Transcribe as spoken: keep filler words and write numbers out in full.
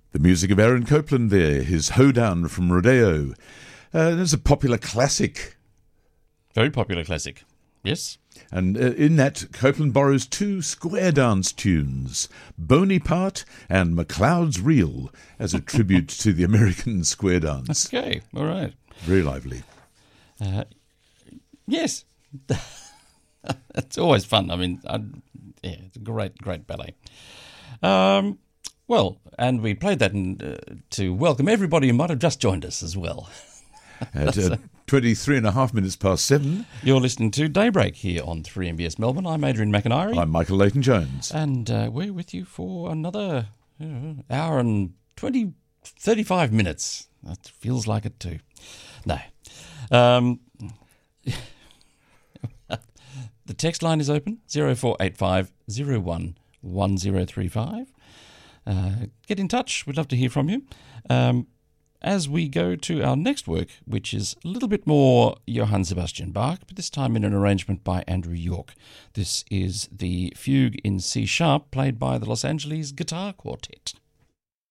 The music of Aaron Copland there, his Hoedown from Rodeo. Uh, it's a popular classic. Very popular classic, yes. And uh, in that, Copland borrows two square dance tunes, Boney Part and MacLeod's Reel, as a tribute to the American square dance. Okay, all right. Very lively. Uh, yes. It's always fun. I mean, I, yeah, it's a great, great ballet. Um, well, and we played that in, uh, to welcome everybody who might have just joined us as well. At uh, twenty-three and a half minutes past seven. You're listening to Daybreak here on three M B S Melbourne. I'm Adrian McIntyre. I'm Michael Leighton-Jones. And uh, we're with you for another you know, hour and twenty, thirty-five minutes. That feels like it too. No. Um, the text line is open, zero four eight five zero one one zero three five. Uh, get in touch. We'd love to hear from you. Um, as we go to our next work, which is a little bit more Johann Sebastian Bach, but this time in an arrangement by Andrew York. This is the Fugue in C Sharp, played by the Los Angeles Guitar Quartet.